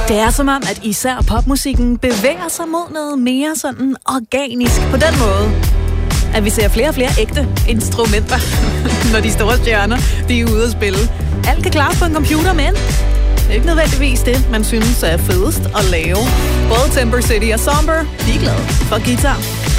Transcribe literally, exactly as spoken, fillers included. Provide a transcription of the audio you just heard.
Det er som om, at især popmusikken bevæger sig mod noget mere sådan organisk på den måde, at vi ser flere og flere ægte instrumenter, når de store stjerner de er ude at spille. Alt kan klares på en computer, men det er ikke nødvendigvis det, man synes er fedest at lave. Både Timber City og Somber, de er glade for guitar.